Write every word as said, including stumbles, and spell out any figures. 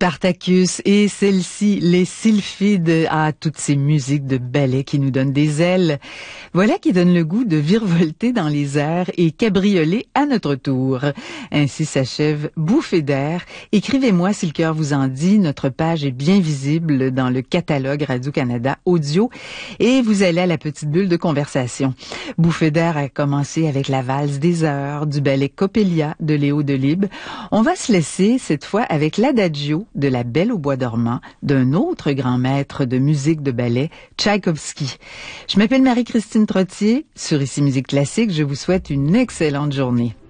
Spartacus et celle-ci, les sylphides, à toutes ces musiques de ballet qui nous donnent des ailes. Voilà qui donne le goût de virevolter dans les airs et cabrioler à notre tour. Ainsi s'achève Bouffée d'air. Écrivez-moi si le cœur vous en dit. Notre page est bien visible dans le catalogue Radio-Canada Audio et vous allez à la petite bulle de conversation. Bouffée d'air a commencé avec la valse des heures du ballet Coppelia de Léo Delibes. On va se laisser cette fois avec l'adagio de La Belle au bois dormant d'un autre grand maître de musique de ballet, Tchaïkovski. Je m'appelle Marie-Christine Trottier. Sur Ici Musique Classique, je vous souhaite une excellente journée.